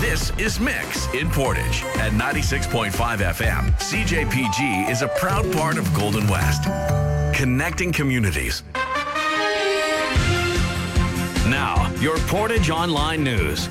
This is Mix in Portage at 96.5 FM. CJPG is a proud part of Golden West, connecting communities. Now, your Portage Online News.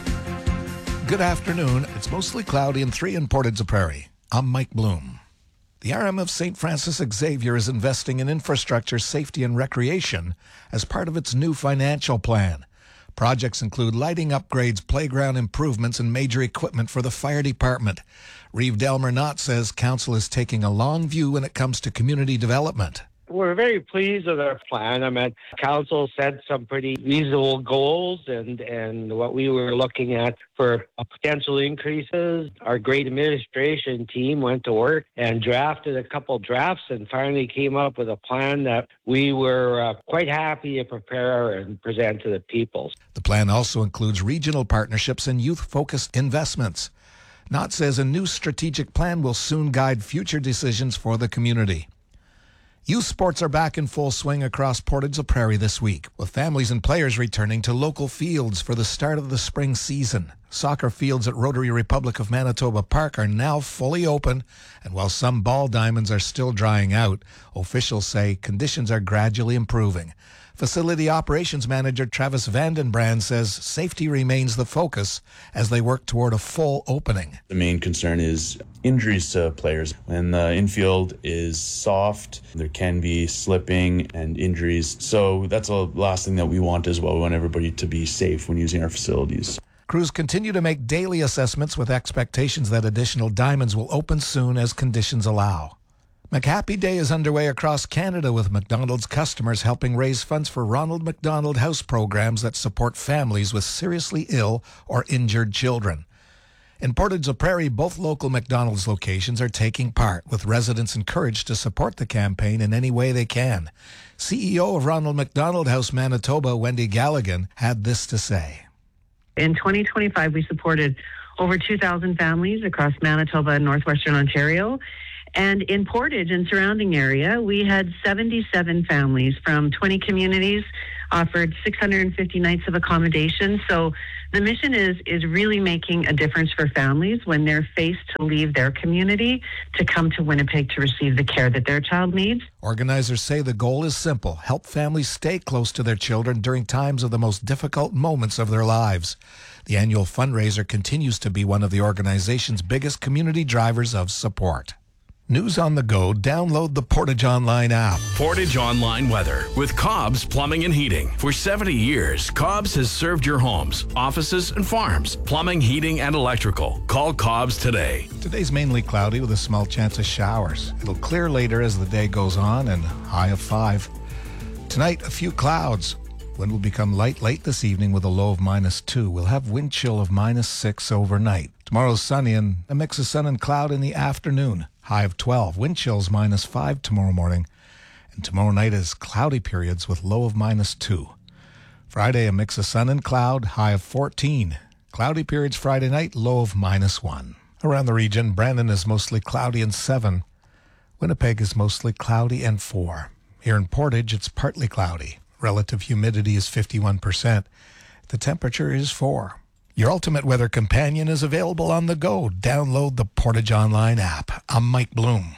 Good afternoon. It's mostly cloudy and 3 in Portage Prairie. I'm Mike Bloom. The RM of St. Francis Xavier is investing in infrastructure, safety, and recreation as part of its new financial plan. Projects include lighting upgrades, playground improvements, and major equipment for the fire department. Reeve Delmer Knott says council is taking a long view when it comes to community development. We're very pleased with our plan. Council set some pretty reasonable goals and what we were looking at for potential increases. Our great administration team went to work and drafted a couple drafts and finally came up with a plan that we were quite happy to prepare and present to the people. The plan also includes regional partnerships and youth-focused investments. Knott says a new strategic plan will soon guide future decisions for the community. Youth sports are back in full swing across Portage la Prairie this week, with families and players returning to local fields for the start of the spring season. Soccer fields at Rotary Republic of Manitoba Park are now fully open, and while some ball diamonds are still drying out, officials say conditions are gradually improving. Facility Operations Manager Travis Vandenbrand says safety remains the focus as they work toward a full opening. The main concern is injuries to players. When the infield is soft, there can be slipping and injuries. So that's the last thing that we want as well. We want everybody to be safe when using our facilities. Crews continue to make daily assessments with expectations that additional diamonds will open soon as conditions allow. McHappy Day is underway across Canada with McDonald's customers helping raise funds for Ronald McDonald House programs that support families with seriously ill or injured children. In Portage la Prairie, both local McDonald's locations are taking part, with residents encouraged to support the campaign in any way they can. CEO of Ronald McDonald House Manitoba, Wendy Galligan, had this to say. In 2025, we supported over 2,000 families across Manitoba and northwestern Ontario. And in Portage and surrounding area, we had 77 families from 20 communities, offered 650 nights of accommodation. So the mission is really making a difference for families when they're faced to leave their community to come to Winnipeg to receive the care that their child needs. Organizers say the goal is simple: help families stay close to their children during times of the most difficult moments of their lives. The annual fundraiser continues to be one of the organization's biggest community drivers of support. News on the go. Download the Portage Online app. Portage Online Weather with Cobb's Plumbing and Heating. For 70 years, Cobb's has served your homes, offices, and farms. Plumbing, heating, and electrical. Call Cobb's today. Today's mainly cloudy with a small chance of showers. It'll clear later as the day goes on and high of 5. Tonight, a few clouds. Wind will become light late this evening with a low of -2. We'll have wind chill of -6 overnight. Tomorrow's sunny and a mix of sun and cloud in the afternoon. High of 12. Wind chills -5 tomorrow morning. And tomorrow night is cloudy periods with low of -2. Friday, a mix of sun and cloud. High of 14. Cloudy periods Friday night. Low of -1. Around the region, Brandon is mostly cloudy and 7. Winnipeg is mostly cloudy and 4. Here in Portage, it's partly cloudy. Relative humidity is 51%. The temperature is 4. Your ultimate weather companion is available on the go. Download the Portage Online app. I'm Mike Bloom.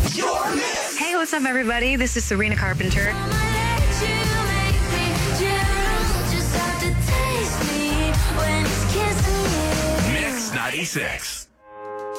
Hey, what's up, everybody? This is Serena Carpenter. Mix 96.